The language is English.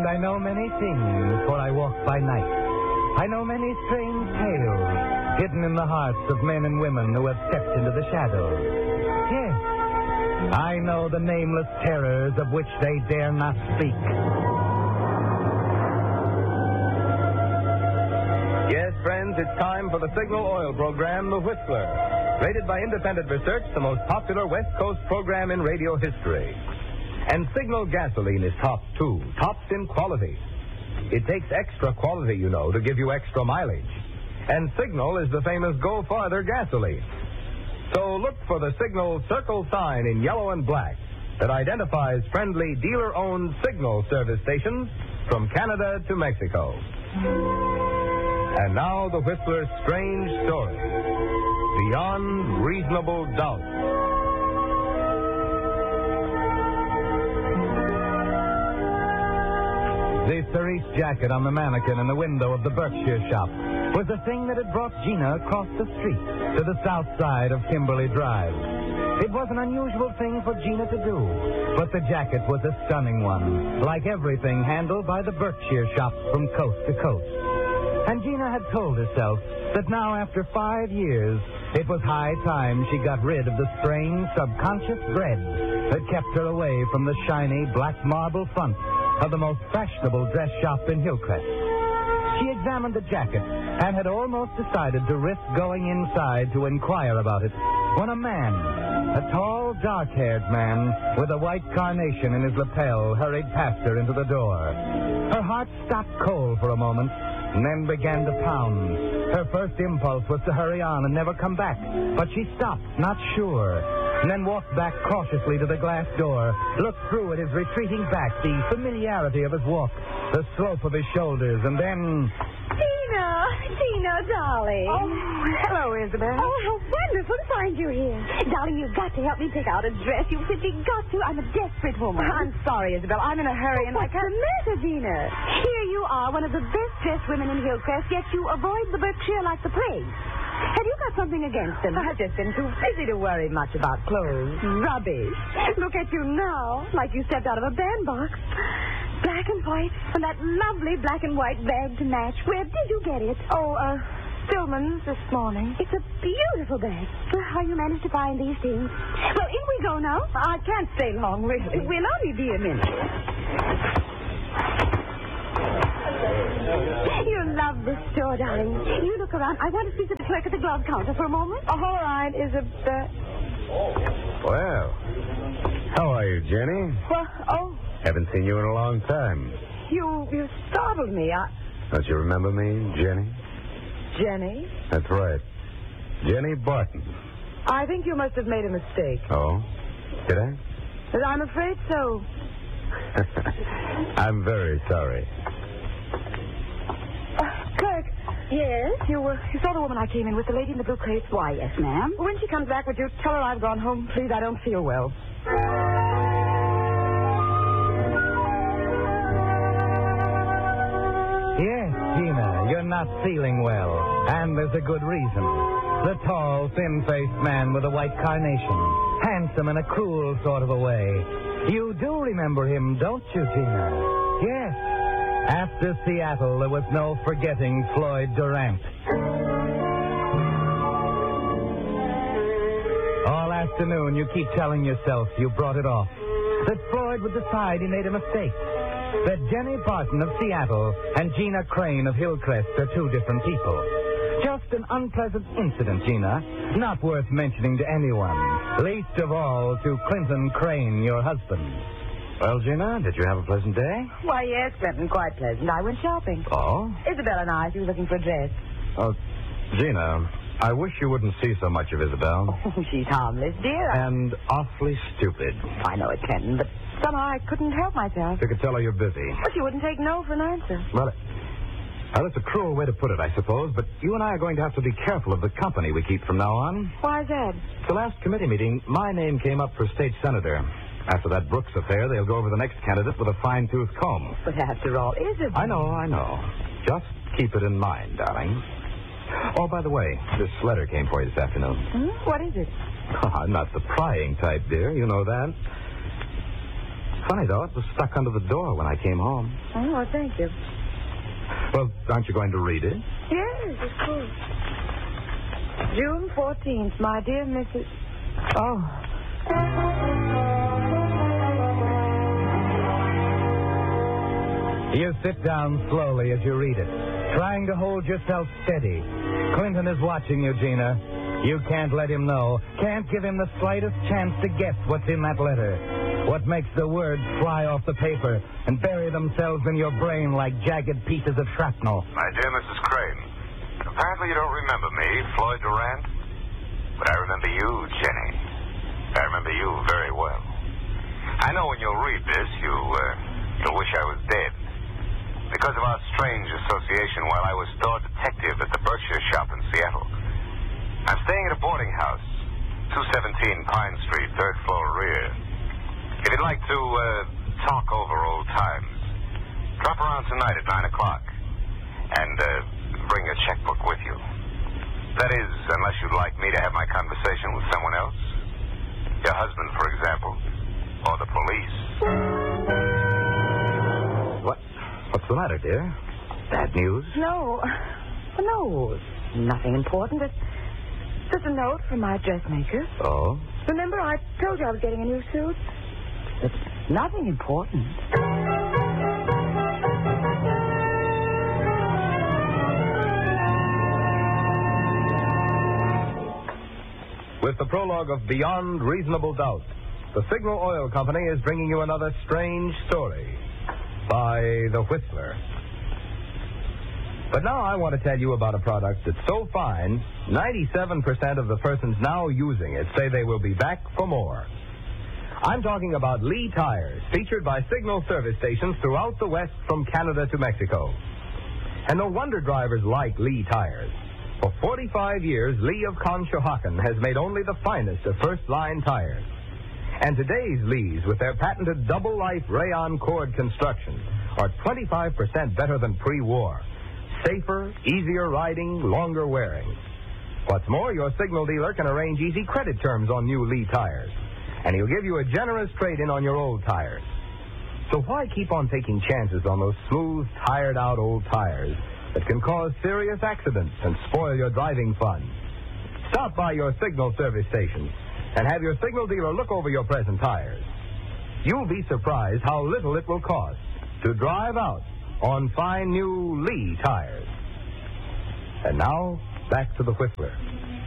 I know many things, for I walk by night. I know many strange tales hidden in the hearts of men and women who have stepped into the shadows. Yes, I know the nameless terrors of which they dare not speak. Yes, friends, it's time for the Signal Oil program, The Whistler. Rated by independent research, the most popular West Coast program in radio history. And Signal gasoline is tops, too. Tops in quality. It takes extra quality, you know, to give you extra mileage. And Signal is the famous Go Farther gasoline. So look for the Signal circle sign in yellow and black that identifies friendly dealer-owned Signal service stations from Canada to Mexico. And now the Whistler's strange story, Beyond Reasonable Doubt. The cerise jacket on the mannequin in the window of the Berkshire shop was the thing that had brought Gina across the street to the south side of Kimberly Drive. It was an unusual thing for Gina to do, but the jacket was a stunning one, like everything handled by the Berkshire shop from coast to coast. And Gina had told herself that now, after 5 years, it was high time she got rid of the strange subconscious dread that kept her away from the shiny black marble front of the most fashionable dress shop in Hillcrest. She examined the jacket and had almost decided to risk going inside to inquire about it when a man, a tall, dark-haired man with a white carnation in his lapel, hurried past her into the door. Her heart stopped cold for a moment and then began to pound. Her first impulse was to hurry on and never come back, but she stopped, not sure, and then walked back cautiously to the glass door, looked through at his retreating back, the familiarity of his walk, the slope of his shoulders, and then... Gina, darling. Oh, hello, Isabel. Oh, how wonderful to find you here. Darling, you've got to help me pick out a dress. You've simply got to. I'm a desperate woman. I'm sorry, Isabel. I'm in a hurry and What's the matter, Gina? Here you are, one of the best-dressed women in Hillcrest, yet you avoid the Berkshire like the plague. Have you got something against them? I've just been too busy to worry much about clothes. Rubbish. Look at you now, like you stepped out of a bandbox. Black and white, and that lovely black and white bag to match. Where did you get it? Oh, Stillman's this morning. It's a beautiful bag. How you managed to find these things. Well, in we go now. I can't stay long, really. We'll only be a minute. You'll love this store, darling. You look around. I want to speak to the clerk at the glove counter for a moment. Oh, all right, Isabel. Well, how are you, Jenny? Well, Haven't seen you in a long time. you startled me. Don't you remember me, Jenny? Jenny? That's right. Jenny Barton. I think you must have made a mistake. Oh? Did I? But I'm afraid so. I'm very sorry. Kirk. Yes? You saw the woman I came in with, the lady in the blue crape? Why, yes, ma'am. When she comes back, would you tell her I've gone home, please? I don't feel well. Yes, Gina, you're not feeling well, and there's a good reason. The tall, thin-faced man with a white carnation, handsome in a cool sort of a way. You do remember him, don't you, Gina? Yes. After Seattle, there was no forgetting Floyd Durant. All afternoon, you keep telling yourself you brought it off, that Floyd would decide he made a mistake, that Jenny Barton of Seattle and Gina Crane of Hillcrest are two different people. Just an unpleasant incident, Gina, not worth mentioning to anyone, least of all to Clinton Crane, your husband. Well, Gina, did you have a pleasant day? Why, yes, Clinton, quite pleasant. I went shopping. Oh? Isabel and I, she was looking for a dress. Oh, Gina, I wish you wouldn't see so much of Isabel. Oh, she's harmless, dear. And awfully stupid. I know it, Clinton, but somehow I couldn't help myself. You could tell her you're busy. Well, she wouldn't take no for an answer. Well, it's a cruel way to put it, I suppose, but you and I are going to have to be careful of the company we keep from now on. Why is that? The last committee meeting, my name came up for state senator. After that Brooks affair, they'll go over the next candidate with a fine-tooth comb. But after all, Isabel... I know. Just keep it in mind, darling. Oh, by the way, this letter came for you this afternoon. What is it? I'm not the prying type, dear. You know that. Funny, though, it was stuck under the door when I came home. Oh, well, thank you. Well, aren't you going to read it? Yes, of course. June 14th, my dear Mrs. Oh. You sit down slowly as you read it, trying to hold yourself steady. Clinton is watching you, Gina. You can't let him know, can't give him the slightest chance to guess what's in that letter. What makes the words fly off the paper and bury themselves in your brain like jagged pieces of shrapnel. My dear Mrs. Crane, apparently you don't remember me, Floyd Durant. But I remember you, Jenny. I remember you very well. I know when you'll read this, you'll wish I was dead. Because of our strange association while I was store detective at the Berkshire shop in Seattle. I'm staying at a boarding house, 217 Pine Street, 3rd floor rear. If you'd like to talk over old times, drop around tonight at 9 o'clock and bring a checkbook with you. That is, unless you'd like me to have my conversation with someone else. Your husband, for example, or the police. What's the matter, dear? Bad news? No. No, nothing important. It's just a note from my dressmaker. Oh? Remember, I told you I was getting a new suit? It's nothing important. With the prologue of Beyond Reasonable Doubt, the Signal Oil Company is bringing you another strange story by The Whistler. But now I want to tell you about a product that's so fine, 97% of the persons now using it say they will be back for more. I'm talking about Lee Tires, featured by Signal service stations throughout the West from Canada to Mexico. And no wonder drivers like Lee Tires. For 45 years, Lee of Conshohocken has made only the finest of first-line tires. And today's Lees, with their patented double-life rayon cord construction, are 25% better than pre-war. Safer, easier riding, longer wearing. What's more, your Signal dealer can arrange easy credit terms on new Lee tires. And he'll give you a generous trade-in on your old tires. So why keep on taking chances on those smooth, tired-out old tires that can cause serious accidents and spoil your driving fun? Stop by your Signal service station and have your Signal dealer look over your present tires. You'll be surprised how little it will cost to drive out on fine new Lee tires. And now, back to the Whistler.